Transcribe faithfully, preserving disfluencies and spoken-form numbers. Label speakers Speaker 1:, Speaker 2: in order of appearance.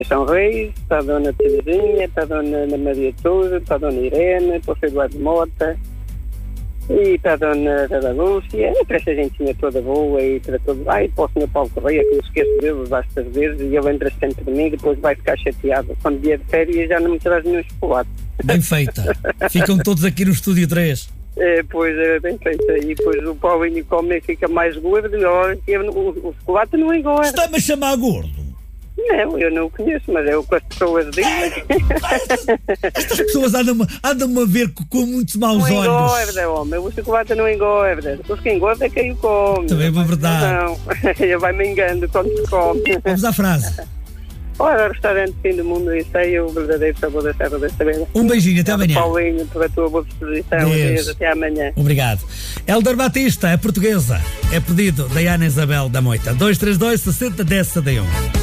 Speaker 1: São Reis, para a Dona Terezinha, para a Dona Ana Maria Tudo, para a Dona Irene, para o Sr. Eduardo Mota e para a Dona Rada Lúcia, e para essa gentinha toda boa e para todos. Ah, e para o senhor Paulo Correia, que me esqueço dele bastas vezes e ele entra sempre de mim e depois vai ficar chateado. Quando vier de férias já não me traz nenhum chocolate.
Speaker 2: Bem feita. Ficam todos aqui no Estúdio três.
Speaker 1: É, pois é, bem feito. E depois o Paulinho come e fica mais gordo. Olha, o, o chocolate não engorda.
Speaker 2: Está-me a chamar gordo?
Speaker 1: Não, eu não o conheço, mas é o que as pessoas dizem.
Speaker 2: Estas pessoas andam-me andam a ver com, com muitos maus
Speaker 1: Não
Speaker 2: olhos.
Speaker 1: engorda, homem. O chocolate não engorda. Os que engorda é quem o come.
Speaker 2: Também é verdade.
Speaker 1: Não, ele vai me engando quando se come.
Speaker 2: Vamos à frase.
Speaker 1: Ora, restaurante fim do mundo, isso aí é o verdadeiro sabor da Serra da Estrela.
Speaker 2: Um beijinho, até amanhã.
Speaker 1: Paulinho, pela tua boa disposição. Deus, até amanhã.
Speaker 2: Obrigado. Hélder Batista, é portuguesa. É pedido da Ana Isabel da Moita. dois três dois, sessenta, dez, setenta e um.